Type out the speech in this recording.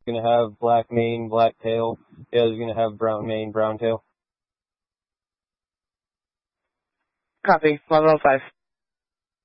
going to have black mane, black tail. The other's going to have brown mane, brown tail. Copy. 1105.